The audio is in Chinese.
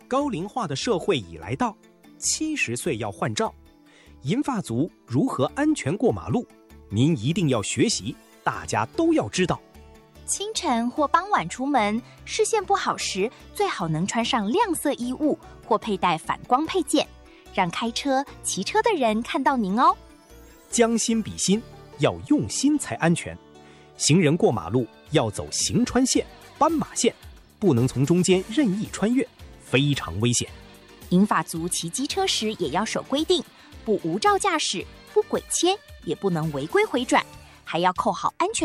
高龄化的社会已来到，70岁要换照。银发族如何安全过马路？您一定要学习，大家都要知道。 清晨或傍晚出门，视线不好时，最好能穿上亮色衣物或佩戴反光配件，让开车、骑车的人看到您哦。 将心比心，要用心才安全。行人过马路要走行穿线、斑马线，不能从中间任意穿越，非常危险。 银发族骑机车时也要守规定，不无照驾驶，不鬼切，也不能违规回转，还要扣好安全